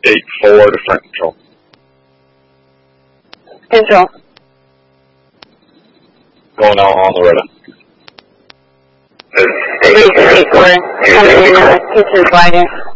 8-4 to front control. Control. Going out on Loretta. 3-4, coming in, kitchen glider.